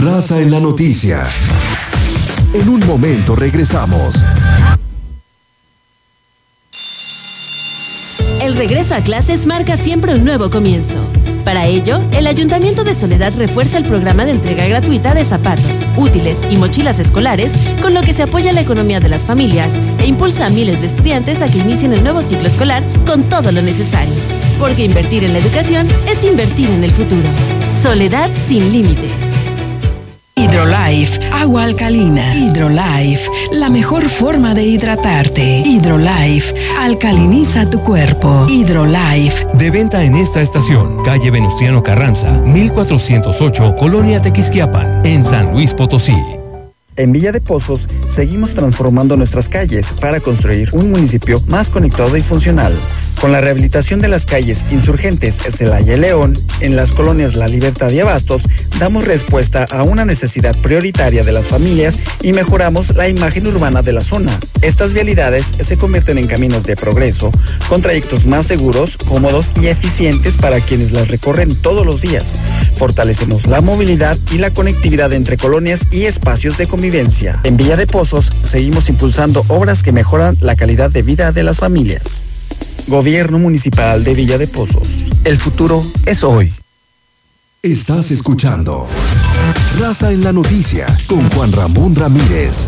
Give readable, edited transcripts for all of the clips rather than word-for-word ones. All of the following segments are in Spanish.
Raza en la noticia. En un momento regresamos. El regreso a clases marca siempre un nuevo comienzo. Para ello, el Ayuntamiento de Soledad refuerza el programa de entrega gratuita de zapatos, útiles y mochilas escolares, con lo que se apoya la economía de las familias e impulsa a miles de estudiantes a que inicien el nuevo ciclo escolar con todo lo necesario. Porque invertir en la educación es invertir en el futuro. Soledad sin límites. Hidrolife, agua alcalina. Hidrolife, la mejor forma de hidratarte. Hidrolife, alcaliniza tu cuerpo. Hidrolife. De venta en esta estación, calle Venustiano Carranza, 1408, Colonia Tequisquiapan, en San Luis Potosí. En Villa de Pozos, seguimos transformando nuestras calles para construir un municipio más conectado y funcional. Con la rehabilitación de las calles Insurgentes, Celaya y León, en las colonias La Libertad y Abastos, damos respuesta a una necesidad prioritaria de las familias y mejoramos la imagen urbana de la zona. Estas vialidades se convierten en caminos de progreso, con trayectos más seguros, cómodos y eficientes para quienes las recorren todos los días. Fortalecemos la movilidad y la conectividad entre colonias y espacios de convivencia. En Villa de Pozos, seguimos impulsando obras que mejoran la calidad de vida de las familias. Gobierno Municipal de Villa de Pozos. El futuro es hoy. Estás escuchando Raza en la noticia con Juan Ramón Ramírez.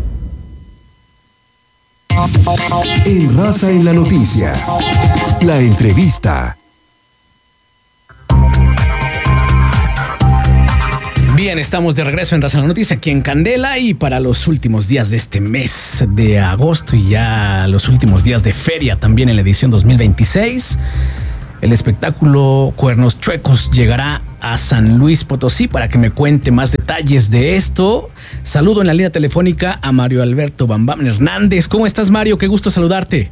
En Raza en la noticia, la entrevista. Bien, estamos de regreso en Raza en la Noticia, aquí en Candela, y para los últimos días de este mes de agosto y ya los últimos días de feria también en la edición 2026, el espectáculo Cuernos Chuecos llegará a San Luis Potosí. Para que me cuente más detalles de esto, saludo en la línea telefónica a Mario Alberto Bam Bam Hernández. ¿Cómo estás, Mario? Qué gusto saludarte.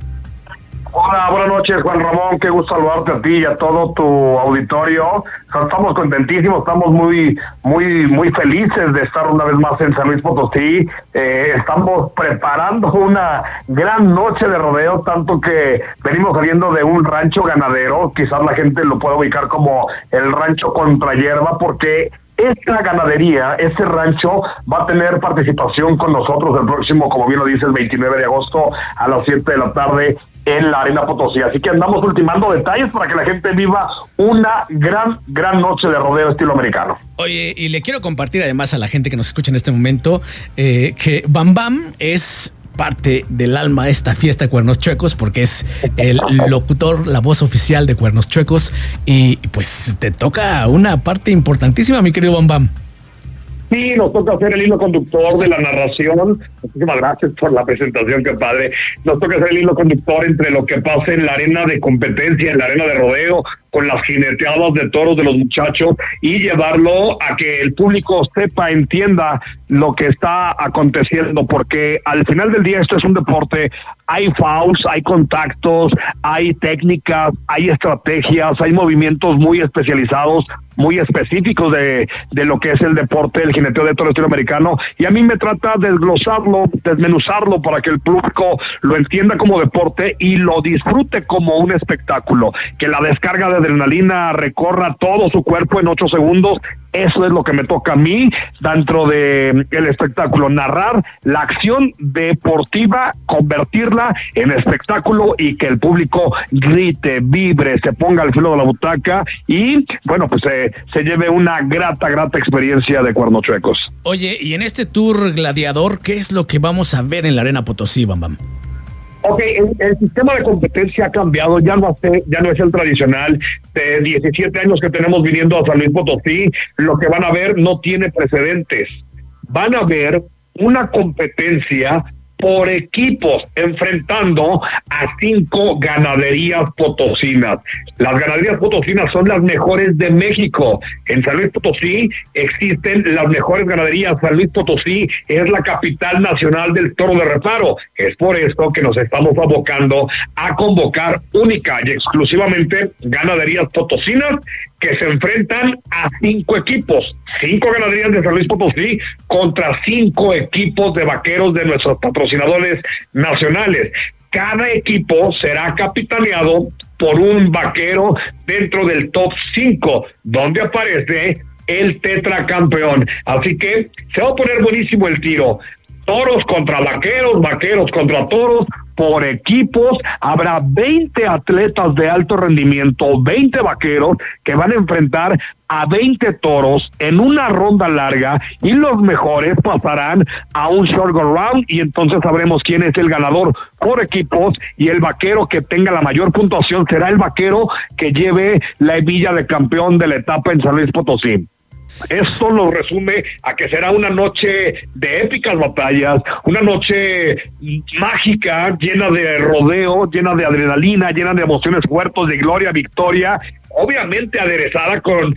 Hola, buenas noches, Juan Ramón, qué gusto saludarte a ti y a todo tu auditorio. Estamos contentísimos, estamos muy felices de estar una vez más en San Luis Potosí. Estamos preparando una gran noche de rodeo, tanto que venimos saliendo de un rancho ganadero, quizás la gente lo pueda ubicar como el rancho Contrahierba, porque esta ganadería, este rancho, va a tener participación con nosotros el próximo, como bien lo dices, 29 de agosto a las 7 de la tarde en la Arena Potosí. Así que andamos ultimando detalles para que la gente viva una gran noche de rodeo estilo americano. Oye, y le quiero compartir además a la gente que nos escucha en este momento que Bam Bam es parte del alma de esta fiesta de Cuernos Chuecos, porque es el locutor, la voz oficial de Cuernos Chuecos, y pues te toca una parte importantísima, mi querido Bam Bam. Sí, nos toca hacer el hilo conductor de la narración. Muchísimas gracias por la presentación, qué padre. Nos toca hacer el hilo conductor entre lo que pasa en la arena de competencia, en la arena de rodeo, con las jineteadas de toros de los muchachos, y llevarlo a que el público sepa, entienda lo que está aconteciendo, porque al final del día esto es un deporte. Hay fouls, hay contactos, hay técnicas, hay estrategias, hay movimientos muy especializados, muy específicos de lo que es el deporte, el jineteo de toro estilo americano, y a mí me trata de desglosarlo, desmenuzarlo para que el público lo entienda como deporte y lo disfrute como un espectáculo, que la descarga de adrenalina recorra todo su cuerpo en 8 segundos. Eso es lo que me toca a mí dentro de el espectáculo, narrar la acción deportiva, convertirla en espectáculo y que el público grite, vibre, se ponga al filo de la butaca y, bueno, pues se lleve una grata experiencia de Cuernos Chuecos. Oye, y en este tour gladiador, ¿qué es lo que vamos a ver en la Arena Potosí, Bam Bam? Ok, el sistema de competencia ha cambiado, ya no es el tradicional de 17 años que tenemos viniendo a San Luis Potosí. Lo que van a ver no tiene precedentes. Van a ver una competencia por equipos, enfrentando a 5 ganaderías potosinas. Las ganaderías potosinas son las mejores de México. En San Luis Potosí existen las mejores ganaderías. San Luis Potosí es la capital nacional del toro de reparo. Es por esto que nos estamos abocando a convocar única y exclusivamente ganaderías potosinas que se enfrentan a 5 equipos, 5 ganaderías de San Luis Potosí contra 5 equipos de vaqueros de nuestros patrocinadores nacionales. Cada equipo será capitaneado por un vaquero dentro del top 5, donde aparece el tetracampeón. Así que se va a poner buenísimo el tiro. Toros contra vaqueros, vaqueros contra toros, por equipos. Habrá 20 atletas de alto rendimiento, 20 vaqueros que van a enfrentar a 20 toros en una ronda larga, y los mejores pasarán a un short go round, y entonces sabremos quién es el ganador por equipos, y el vaquero que tenga la mayor puntuación será el vaquero que lleve la hebilla de campeón de la etapa en San Luis Potosí. Esto nos resume a que será una noche de épicas batallas, una noche mágica, llena de rodeo, llena de adrenalina, llena de emociones fuertes, de gloria, victoria, obviamente aderezada con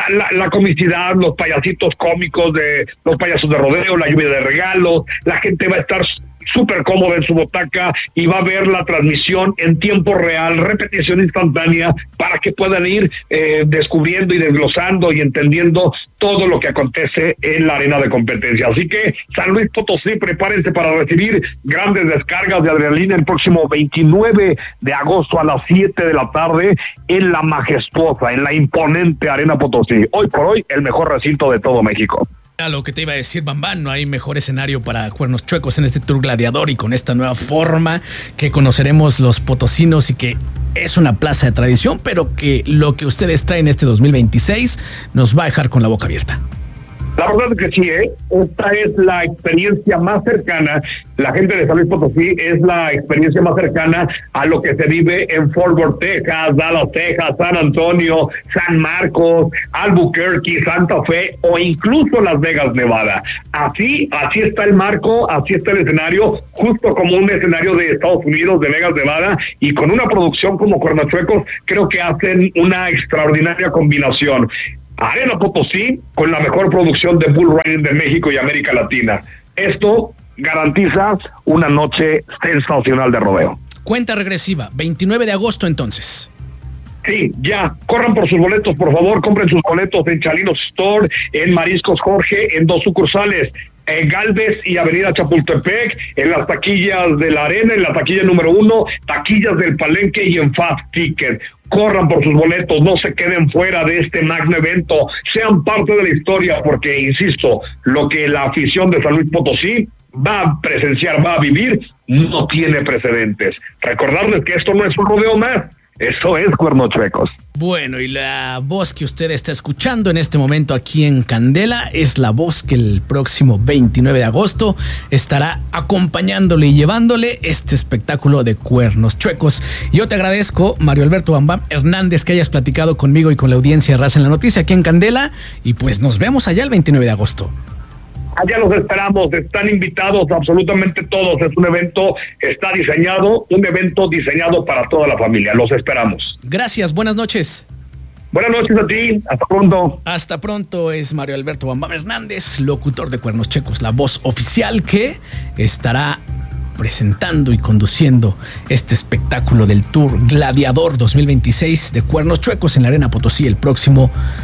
la comicidad, los payasitos cómicos de los payasos de rodeo, la lluvia de regalos. La gente va a estar súper cómoda en su butaca y va a ver la transmisión en tiempo real, repetición instantánea, para que puedan ir descubriendo y desglosando y entendiendo todo lo que acontece en la arena de competencia. Así que San Luis Potosí, prepárense para recibir grandes descargas de adrenalina el próximo 29 de agosto a las 7 de la tarde en la majestuosa, en la imponente Arena Potosí. Hoy por hoy, el mejor recinto de todo México. Lo que te iba a decir, Bambán, no hay mejor escenario para Cuernos Chuecos en este Tour Gladiador, y con esta nueva forma que conoceremos los potosinos, y que es una plaza de tradición, pero que lo que ustedes traen este 2026 nos va a dejar con la boca abierta. La verdad es que sí, esta es la experiencia más cercana. La gente de San Luis Potosí es la experiencia más cercana a lo que se vive en Fort Worth, Texas, Dallas, Texas, San Antonio, San Marcos, Albuquerque, Santa Fe o incluso Las Vegas, Nevada. Así está el marco, así está el escenario, justo como un escenario de Estados Unidos, de Vegas, Nevada, y con una producción como Cuernos Chuecos, creo que hacen una extraordinaria combinación. Arena Potosí con la mejor producción de bull riding de México y América Latina. Esto garantiza una noche sensacional de rodeo. Cuenta regresiva, 29 de agosto entonces. Sí, ya, corran por sus boletos, por favor, compren sus boletos en Chalinos Store, en Mariscos Jorge, en 2 sucursales, en Galvez y Avenida Chapultepec, en las taquillas de la Arena, en la taquilla número 1, taquillas del Palenque y en Fast Ticket. Corran por sus boletos, no se queden fuera de este magno evento, sean parte de la historia, porque, insisto, lo que la afición de San Luis Potosí va a presenciar, va a vivir, no tiene precedentes. Recordarles que esto no es un rodeo más, eso es Cuernos Chuecos. Bueno, y la voz que usted está escuchando en este momento aquí en Candela es la voz que el próximo 29 de agosto estará acompañándole y llevándole este espectáculo de Cuernos Chuecos. Yo te agradezco, Mario Alberto Bambam Hernández, que hayas platicado conmigo y con la audiencia de Raza en la Noticia aquí en Candela, y pues nos vemos allá el 29 de agosto. Allá los esperamos, están invitados absolutamente todos. Es un evento, está diseñado, un evento diseñado para toda la familia. Los esperamos. Gracias, buenas noches. Buenas noches a ti, hasta pronto. Hasta pronto. Es Mario Alberto Bambam Hernández, locutor de Cuernos Chuecos, la voz oficial que estará presentando y conduciendo este espectáculo del Tour Gladiador 2026 de Cuernos Chuecos en la Arena Potosí el próximo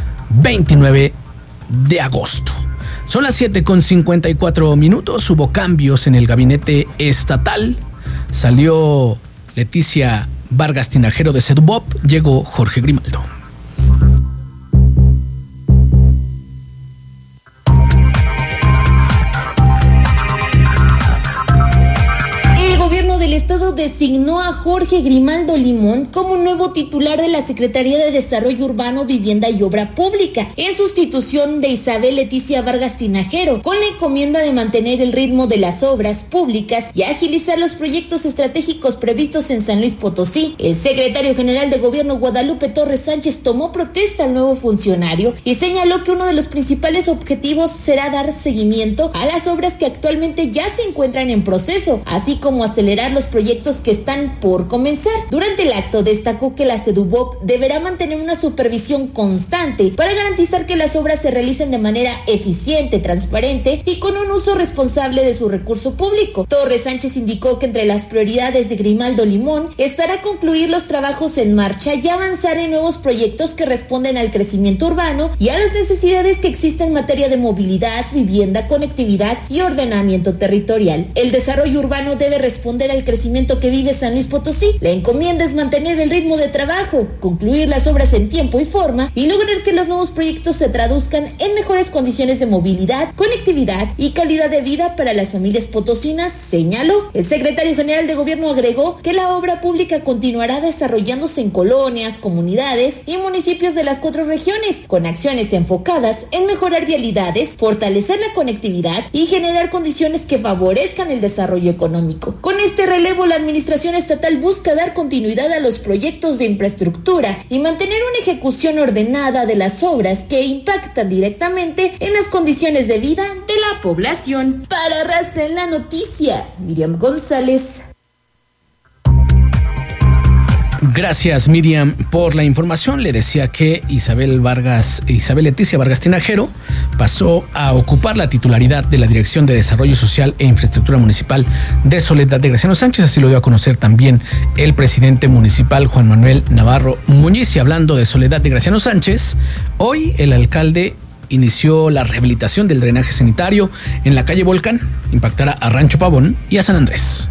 29 de agosto. Son las 7:54. Hubo cambios en el gabinete estatal. Salió Leticia Vargas Tinajero de Sedubop. Llegó Jorge Grimaldo. El Estado designó a Jorge Grimaldo Limón como nuevo titular de la Secretaría de Desarrollo Urbano, Vivienda y Obra Pública, en sustitución de Isabel Leticia Vargas Tinajero, con la encomienda de mantener el ritmo de las obras públicas y agilizar los proyectos estratégicos previstos en San Luis Potosí. El secretario general de Gobierno, Guadalupe Torres Sánchez, tomó protesta al nuevo funcionario y señaló que uno de los principales objetivos será dar seguimiento a las obras que actualmente ya se encuentran en proceso, así como acelerar los proyectos que están por comenzar. Durante el acto destacó que la Sedubop deberá mantener una supervisión constante para garantizar que las obras se realicen de manera eficiente, transparente y con un uso responsable de su recurso público. Torres Sánchez indicó que entre las prioridades de Grimaldo Limón estará concluir los trabajos en marcha y avanzar en nuevos proyectos que responden al crecimiento urbano y a las necesidades que existen en materia de movilidad, vivienda, conectividad y ordenamiento territorial. El desarrollo urbano debe responder al crecimiento crecimiento que vive San Luis Potosí. La encomienda es mantener el ritmo de trabajo, concluir las obras en tiempo y forma y lograr que los nuevos proyectos se traduzcan en mejores condiciones de movilidad, conectividad y calidad de vida para las familias potosinas, señaló. El secretario general de Gobierno agregó que la obra pública continuará desarrollándose en colonias, comunidades y municipios de las 4 regiones, con acciones enfocadas en mejorar vialidades, fortalecer la conectividad y generar condiciones que favorezcan el desarrollo económico. Con este relevo, la administración estatal busca dar continuidad a los proyectos de infraestructura y mantener una ejecución ordenada de las obras que impactan directamente en las condiciones de vida de la población. Para Raza en la Noticia, Miriam González. Gracias, Miriam, por la información. Le decía que Isabel Leticia Vargas Tinajero pasó a ocupar la titularidad de la Dirección de Desarrollo Social e Infraestructura Municipal de Soledad de Graciano Sánchez. Así lo dio a conocer también el presidente municipal, Juan Manuel Navarro Muñiz. Y hablando de Soledad de Graciano Sánchez, hoy el alcalde inició la rehabilitación del drenaje sanitario en la calle Volcán. Impactará a Rancho Pavón y a San Andrés.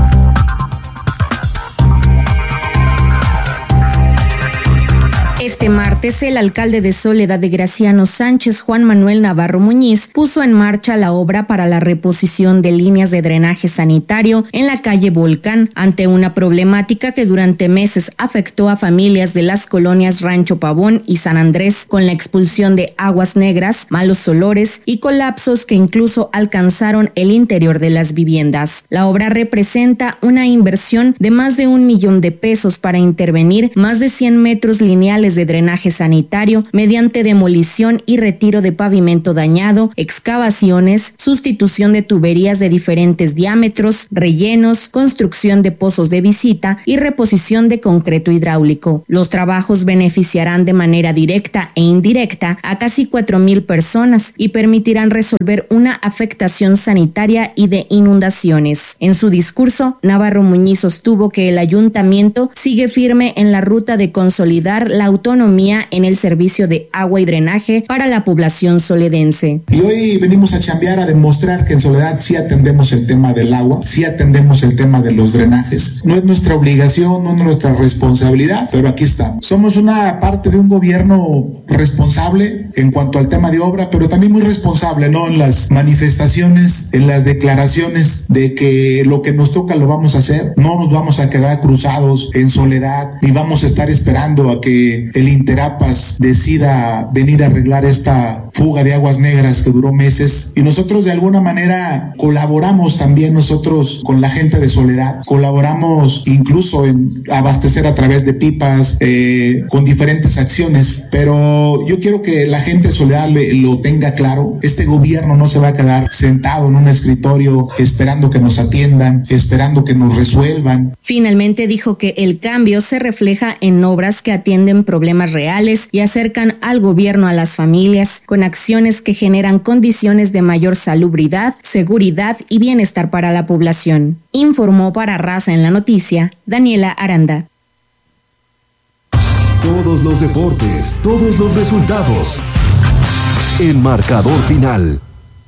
Este martes, el alcalde de Soledad de Graciano Sánchez, Juan Manuel Navarro Muñiz, puso en marcha la obra para la reposición de líneas de drenaje sanitario en la calle Volcán, ante una problemática que durante meses afectó a familias de las colonias Rancho Pavón y San Andrés, con la expulsión de aguas negras, malos olores y colapsos que incluso alcanzaron el interior de las viviendas. La obra representa una inversión de más de $1 millón para intervenir más de 100 metros lineales de drenaje sanitario mediante demolición y retiro de pavimento dañado, excavaciones, sustitución de tuberías de diferentes diámetros, rellenos, construcción de pozos de visita y reposición de concreto hidráulico. Los trabajos beneficiarán de manera directa e indirecta a casi 4,000 personas y permitirán resolver una afectación sanitaria y de inundaciones. En su discurso, Navarro Muñiz sostuvo que el ayuntamiento sigue firme en la ruta de consolidar la autonomía en el servicio de agua y drenaje para la población soledense. Y hoy venimos a chambear, a demostrar que en Soledad sí atendemos el tema del agua, sí atendemos el tema de los drenajes. No es nuestra obligación, no es nuestra responsabilidad, pero aquí estamos. Somos una parte de un gobierno responsable en cuanto al tema de obra, pero también muy responsable, ¿no? En las manifestaciones, en las declaraciones de que lo que nos toca lo vamos a hacer. No nos vamos a quedar cruzados en Soledad, ni vamos a estar esperando a que el Interapas decida venir a arreglar esta fuga de aguas negras que duró meses. Y nosotros de alguna manera colaboramos también nosotros con la gente de Soledad, colaboramos incluso en abastecer a través de pipas, con diferentes acciones, pero yo quiero que la gente de Soledad lo tenga claro. Este gobierno no se va a quedar sentado en un escritorio esperando que nos atiendan, esperando que nos resuelvan. Finalmente dijo que el cambio se refleja en obras que atienden problemas reales y acercan al gobierno a las familias, con acciones que generan condiciones de mayor salubridad, seguridad y bienestar para la población. Informó para Raza en la Noticia, Daniela Aranda. Todos los deportes, todos los resultados. En Marcador Final.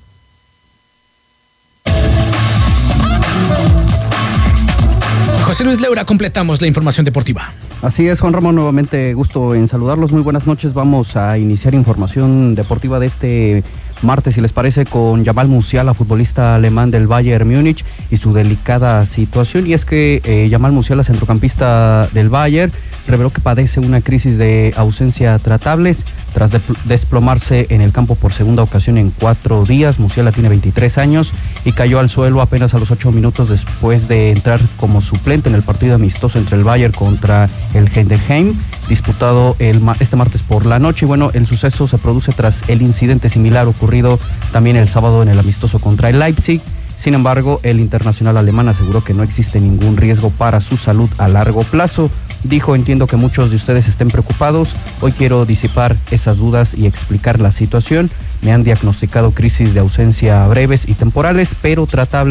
José Luis Leura, completamos la información deportiva. Así es, Juan Ramón, nuevamente gusto en saludarlos. Muy buenas noches. Vamos a iniciar información deportiva de este martes, si les parece, con Jamal Musiala, futbolista alemán del Bayern Múnich, y su delicada situación. Y es que Jamal Musiala, centrocampista del Bayern, reveló que padece una crisis de ausencia tratables tras desplomarse en el campo por segunda ocasión en 4 días. Musiala tiene 23 años y cayó al suelo apenas a los 8 minutos después de entrar como suplente en el partido amistoso entre el Bayern contra el Heidenheim, disputado este martes por la noche. Y bueno, el suceso se produce tras el incidente similar ocurrido también el sábado en el amistoso contra el Leipzig. Sin embargo, el internacional alemán aseguró que no existe ningún riesgo para su salud a largo plazo. Dijo: entiendo que muchos de ustedes estén preocupados. Hoy quiero disipar esas dudas y explicar la situación. Me han diagnosticado crisis de ausencia breves y temporales, pero tratables,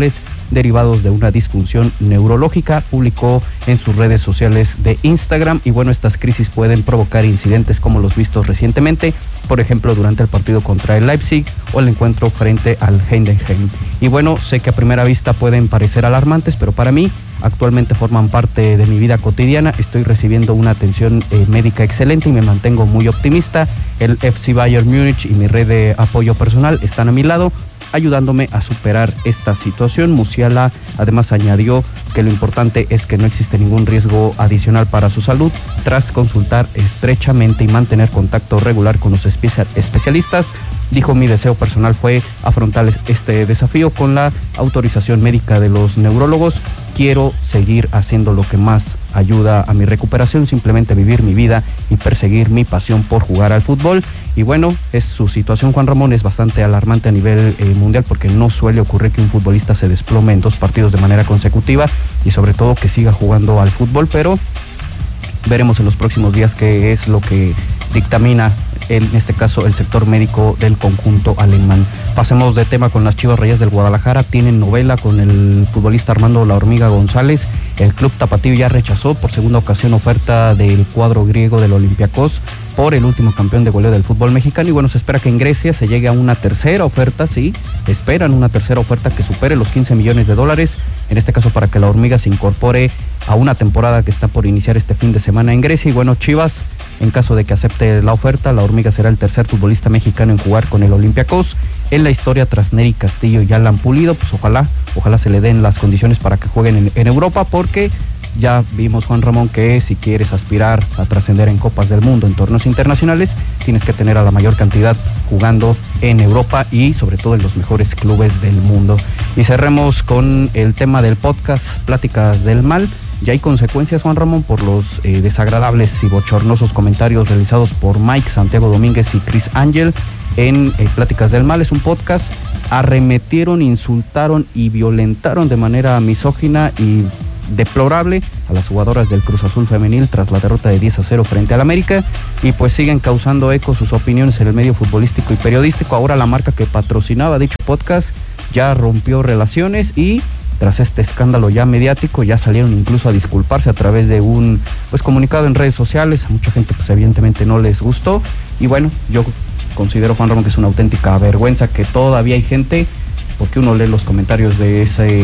derivados de una disfunción neurológica, publicó en sus redes sociales de Instagram. Y bueno, estas crisis pueden provocar incidentes como los vistos recientemente, por ejemplo, durante el partido contra el Leipzig o el encuentro frente al Heidenheim. Y bueno, sé que a primera vista pueden parecer alarmantes, pero para mí actualmente forman parte de mi vida cotidiana. Estoy recibiendo una atención médica excelente y me mantengo muy optimista. El FC Bayern Múnich y mi red de apoyo personal están a mi lado, ayudándome a superar esta situación. Musiala además añadió que lo importante es que no existe ningún riesgo adicional para su salud tras consultar estrechamente y mantener contacto regular con los especialistas. Dijo: mi deseo personal fue afrontar este desafío con la autorización médica de los neurólogos. Quiero seguir haciendo lo que más ayuda a mi recuperación, simplemente vivir mi vida y perseguir mi pasión por jugar al fútbol. Y bueno, su situación, Juan Ramón, es bastante alarmante a nivel mundial, porque no suele ocurrir que un futbolista se desplome en 2 partidos de manera consecutiva y sobre todo que siga jugando al fútbol, pero veremos en los próximos días qué es lo que dictamina en este caso el sector médico del conjunto alemán. Pasemos de tema con las Chivas Rayadas del Guadalajara. Tienen novela con el futbolista Armando La Hormiga González. El club tapatío ya rechazó por segunda ocasión oferta del cuadro griego del Olympiacos por el último campeón de goleo del fútbol mexicano. Y bueno, se espera que en Grecia se llegue a una tercera oferta, sí, esperan una tercera oferta que supere los $15 millones, en este caso para que la Hormiga se incorpore a una temporada que está por iniciar este fin de semana en Grecia. Y bueno, Chivas, en caso de que acepte la oferta, la Hormiga será el tercer futbolista mexicano en jugar con el Olympiacos en la historia tras Nery Castillo y Alan Pulido. Pues ojalá se le den las condiciones para que jueguen en Europa, porque ya vimos, Juan Ramón, que si quieres aspirar a trascender en Copas del Mundo, en torneos internacionales, tienes que tener a la mayor cantidad jugando en Europa y sobre todo en los mejores clubes del mundo. Y cerremos con el tema del podcast Pláticas del Mal. Ya hay consecuencias, Juan Ramón, por los desagradables y bochornosos comentarios realizados por Mike, Santiago Domínguez y Chris Ángel en Pláticas del Mal. Es un podcast. Arremetieron, insultaron y violentaron de manera misógina y deplorable a las jugadoras del Cruz Azul femenil tras la derrota de 10-0 frente al América, y pues siguen causando eco sus opiniones en el medio futbolístico y periodístico. Ahora la marca que patrocinaba dicho podcast ya rompió relaciones y tras este escándalo ya mediático ya salieron incluso a disculparse a través de un comunicado en redes sociales. A mucha gente pues evidentemente no les gustó, y bueno, yo considero, Juan Ramón, que es una auténtica vergüenza que todavía hay gente, porque uno lee los comentarios de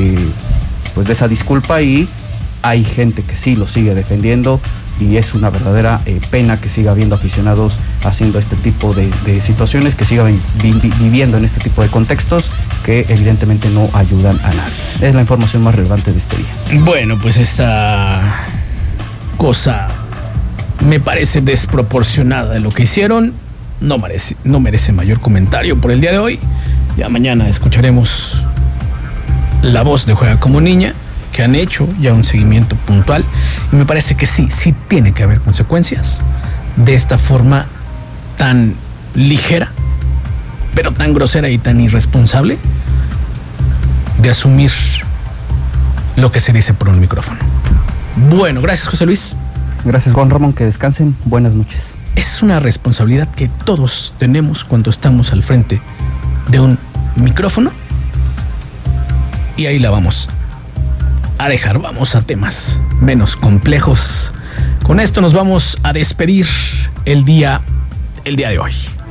de esa disculpa y hay gente que sí lo sigue defendiendo, y es una verdadera pena que siga habiendo aficionados haciendo este tipo de situaciones, que sigan viviendo en este tipo de contextos que evidentemente no ayudan a nadie. Es la información más relevante de este día. Bueno, pues esta cosa me parece desproporcionada de lo que hicieron. No merece mayor comentario por el día de hoy. Ya mañana escucharemos la voz de Juega como Niña, que han hecho ya un seguimiento puntual, y me parece que sí tiene que haber consecuencias de esta forma tan ligera, pero tan grosera y tan irresponsable de asumir lo que se dice por un micrófono. Bueno, gracias, José Luis. Gracias, Juan Ramón, que descansen. Buenas noches. Es una responsabilidad que todos tenemos cuando estamos al frente de un micrófono, y ahí la vamos a dejar. Vamos a temas menos complejos. Con esto nos vamos a despedir el día de hoy.